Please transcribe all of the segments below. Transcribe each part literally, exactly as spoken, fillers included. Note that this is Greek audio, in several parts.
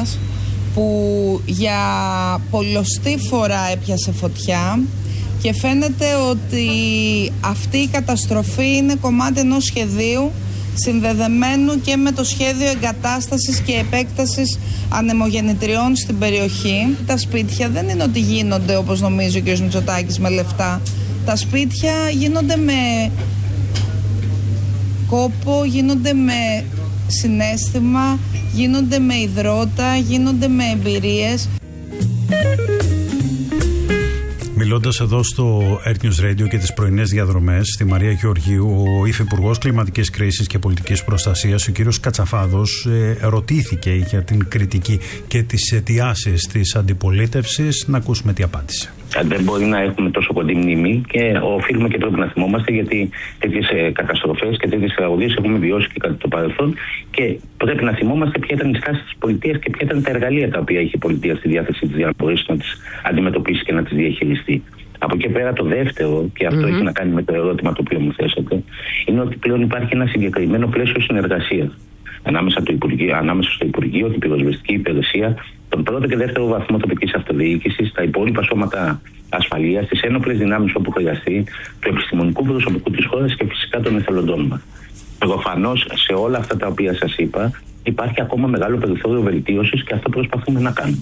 μας, που για πολλοστή φορά έπιασε φωτιά και φαίνεται ότι αυτή η καταστροφή είναι κομμάτι ενός σχεδίου συνδεδεμένου και με το σχέδιο εγκατάστασης και επέκτασης ανεμογεννητριών στην περιοχή. Τα σπίτια δεν είναι ότι γίνονται, όπως νομίζει ο κ. Μητσοτάκης, με λεφτά. Τα σπίτια γίνονται με κόπο, γίνονται με συναίσθημα, γίνονται με υδρότα, γίνονται με εμπειρίες. Μιλώντας εδώ στο Earth News Radio και τις πρωινές διαδρομές στη Μαρία Γεωργίου, ο Υφυπουργός Κλιματικής Κρίσης και Πολιτικής Προστασίας, ο κύριος Κατσαφάδος, ε, ρωτήθηκε για την κριτική και τις αιτιάσεις της αντιπολίτευσης. Να ακούσουμε τι απάντησε. Δεν μπορεί να έχουμε τόσο κοντή μνήμη και οφείλουμε και πρέπει να θυμόμαστε, γιατί τέτοιες καταστροφές και τέτοιες τραγωδίες έχουμε βιώσει και κατά το παρελθόν και πρέπει να θυμόμαστε ποια ήταν η στάση της πολιτείας και ποια ήταν τα εργαλεία τα οποία είχε η πολιτεία στη διάθεσή της για να μπορέσει να τις αντιμετωπίσει και να τις διαχειριστεί. Από εκεί πέρα το δεύτερο, και αυτό mm-hmm. έχει να κάνει με το ερώτημα το οποίο μου θέσατε, είναι ότι πλέον υπάρχει ένα συγκεκριμένο πλαίσιο συνεργασίας ανάμεσα, το Υπουργείο, ανάμεσα στο Υπουργείο, την Πυροσβεστική Υπηρεσία, τον πρώτο και δεύτερο βαθμό τοπικής αυτοδιοίκησης, τα υπόλοιπα σώματα ασφαλείας, τις ένοπλες δυνάμεις όπου χρειαστεί, του επιστημονικού προσωπικού της χώρας και φυσικά των εθελοντών μας. Προφανώς σε όλα αυτά τα οποία σας είπα υπάρχει ακόμα μεγάλο περιθώριο βελτίωσης και αυτό προσπαθούμε να κάνουμε.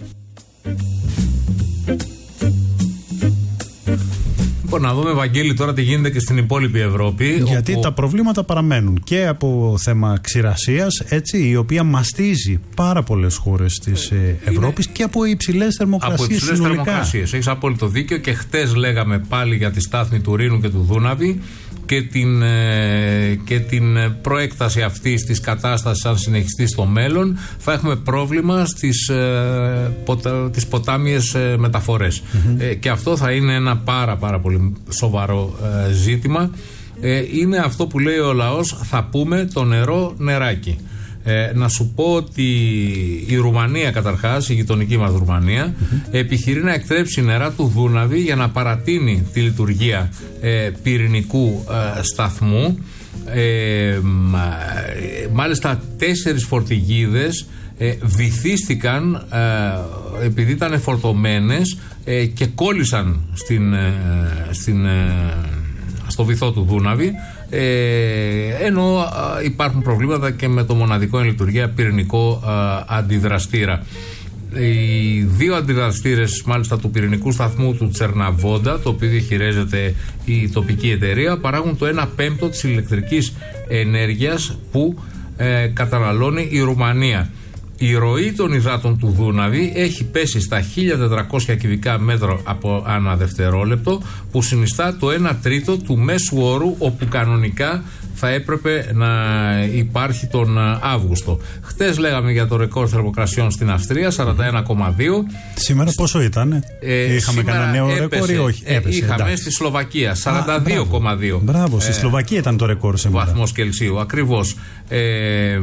Λοιπόν, να δούμε, Βαγγέλη, τώρα τι γίνεται και στην υπόλοιπη Ευρώπη. Γιατί όπου... τα προβλήματα παραμένουν και από θέμα ξηρασίας, έτσι, η οποία μαστίζει πάρα πολλές χώρες της Ευρώπης, είναι... και από υψηλές θερμοκρασίες. Από υψηλές θερμοκρασίες. Έχεις απόλυτο δίκιο. Και χτες λέγαμε πάλι για τη στάθμη του Ρήνου και του Δούναβη και την, και την προέκταση αυτής της κατάστασης, αν συνεχιστεί στο μέλλον, θα έχουμε πρόβλημα στις ποτα, τις ποτάμιες μεταφορές. Mm-hmm. Ε, και αυτό θα είναι ένα πάρα πάρα πολύ σοβαρό ε, ζήτημα. Ε, είναι αυτό που λέει ο λαός, θα πούμε το νερό νεράκι. Ε, να σου πω ότι η Ρουμανία, καταρχάς, η γειτονική μας Ρουμανία, mm-hmm. επιχειρεί να εκτρέψει νερά του Δούναβη για να παρατείνει τη λειτουργία ε, πυρηνικού ε, σταθμού. Ε, μάλιστα τέσσερις φορτηγίδες ε, βυθίστηκαν ε, επειδή ήταν φορτωμένες ε, και κόλλησαν στην, ε, στην, ε, στο βυθό του Δούναβη. Ε, ενώ α, υπάρχουν προβλήματα και με το μοναδικό εν λειτουργία πυρηνικό α, αντιδραστήρα. Οι δύο αντιδραστήρες, μάλιστα, του πυρηνικού σταθμού του Τσερναβόντα, το οποίο διαχειρίζεται η τοπική εταιρεία, παράγουν το ένα πέμπτο της ηλεκτρικής ενέργειας που ε, καταναλώνει η Ρουμανία. Η ροή των υδάτων του Δούναβη έχει πέσει στα χίλια τετρακόσια κυβικά μέτρα από ανά δευτερόλεπτο, που συνιστά το ένα τρίτο του μέσου όρου όπου κανονικά θα έπρεπε να υπάρχει τον Αύγουστο. Χτες λέγαμε για το ρεκόρ θερμοκρασιών στην Αυστρία, σαράντα ένα κόμμα δύο. Σήμερα πόσο ήταν? Ε, είχαμε κανένα νέο έπεσε, ρεκόρ ή όχι? Έπεσε, είχαμε εντάξει. Στη Σλοβακία σαράντα δύο κόμμα δύο. Μπράβο, στη ε, Σλοβακία ήταν το ρεκόρ σήμερα. Βαθμός Κελσίου, ακριβώς. Ε,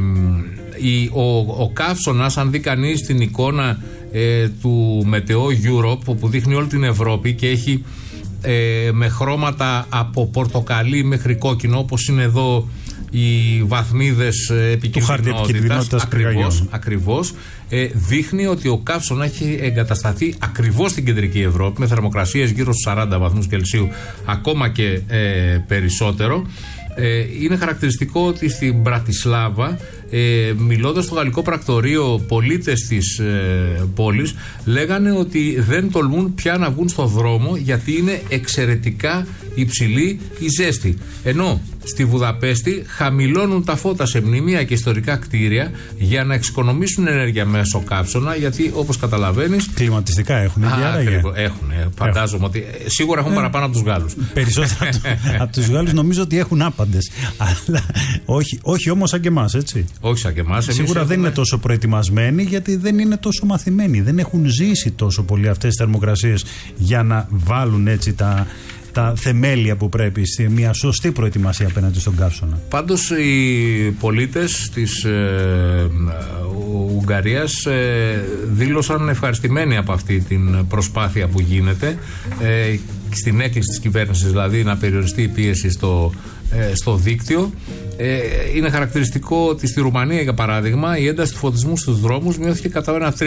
η, ο, ο καύσωνας, αν δει κανείς την εικόνα ε, του Μετεό Europe, που δείχνει όλη την Ευρώπη και έχει ε, με χρώματα από πορτοκαλί μέχρι κόκκινο, όπως είναι εδώ οι βαθμίδες επικινδυνότητας, ακριβώς, ακριβώς ε, δείχνει ότι ο καύσωνα έχει εγκατασταθεί ακριβώς στην κεντρική Ευρώπη με θερμοκρασίες γύρω στους σαράντα βαθμούς Κελσίου, ακόμα και ε, περισσότερο. Ε, είναι χαρακτηριστικό ότι στην Μπρατισλάβα, ε, μιλώντας στο γαλλικό πρακτορείο, πολίτες της ε, πόλης λέγανε ότι δεν τολμούν πια να βγουν στο δρόμο γιατί είναι εξαιρετικά υψηλή η ζέστη. Ενώ στη Βουδαπέστη χαμηλώνουν τα φώτα σε μνημεία και ιστορικά κτίρια για να εξοικονομήσουν ενέργεια μέσω καύσωνα, γιατί όπως καταλαβαίνεις. Κλιματιστικά έχουν. Έχουν. Φαντάζομαι ότι σίγουρα έχουν ε, παραπάνω από τους Γάλλους. Περισσότερα από τους Γάλλους νομίζω ότι έχουν άπαντες. Αλλά όχι, όχι όμως σαν και εμάς, έτσι. Όχι σαν και εμάς. Σίγουρα έχουμε... δεν είναι τόσο προετοιμασμένοι, γιατί δεν είναι τόσο μαθημένοι. Δεν έχουν ζήσει τόσο πολύ αυτές τις θερμοκρασίες για να βάλουν έτσι τα. τα θεμέλια που πρέπει σε μια σωστή προετοιμασία απέναντι στον καύσωνα. Πάντως οι πολίτες της ε, Ουγγαρίας ε, δήλωσαν ευχαριστημένοι από αυτή την προσπάθεια που γίνεται, ε, στην έκκληση της κυβέρνησης δηλαδή να περιοριστεί η πίεση στο, ε, στο δίκτυο. Ε, είναι χαρακτηριστικό ότι στη Ρουμανία, για παράδειγμα, η ένταση του φωτισμού στους δρόμους μειώθηκε κατά ένα τρίτο.